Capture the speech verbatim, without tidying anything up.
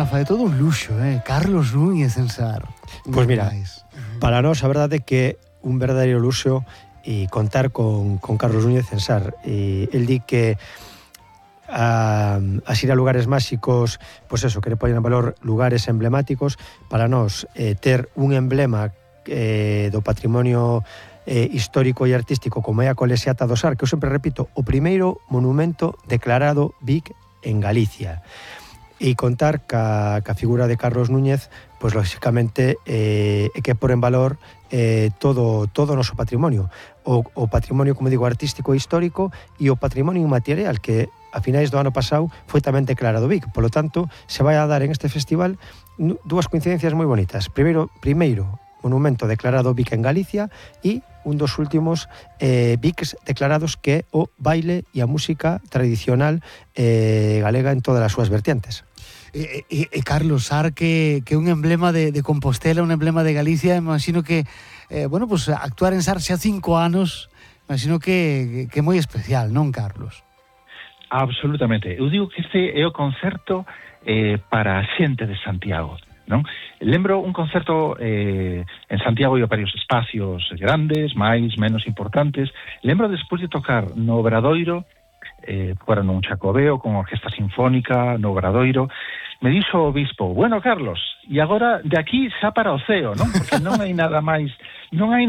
Rafa, é todo un luxo, eh? Carlos Núñez en Sar. Pois mira, para nós a verdade é que un verdadeiro luxo e contar con, con Carlos Núñez en Sar. E el di que a, as ir a lugares máxicos, pois eso, que le poñen en valor lugares emblemáticos, para nós eh, ter un emblema eh, do patrimonio eh, histórico e artístico como é a Colexiata do Sar, que eu sempre repito, o primeiro monumento declarado B I C en Galicia. E contar ca, ca figura de Carlos Núñez, pois lógicamente é eh, que por en valor eh, todo, todo o noso patrimonio, o, o patrimonio, como digo, artístico e histórico, e o patrimonio inmaterial que a finais do ano pasado foi tamén declarado B I C. Por lo tanto, se vai a dar en este festival dúas coincidencias moi bonitas. Primeiro, primeiro monumento declarado B I C en Galicia e un dos últimos eh, B I Cs declarados que é o baile e a música tradicional eh, galega en todas as súas vertientes. E, e, e Carlos, Sar que, que un emblema de, de Compostela, un emblema de Galicia, imagino que, eh, bueno, pues actuar en Sar xa cinco anos, imagino que, que é moi especial, non, Carlos? Absolutamente. Eu digo que este é o concerto eh, para a xente de Santiago, non? Lembro un concerto eh, en Santiago e varios espacios grandes, máis, menos importantes. Lembro despois de tocar no Obradoiro, eh, fora nun Chacobeo con orquesta sinfónica no Obradoiro, me dixo o obispo, bueno, Carlos, e agora de aquí xa para o ceo, non? Porque non hai nada máis, non hai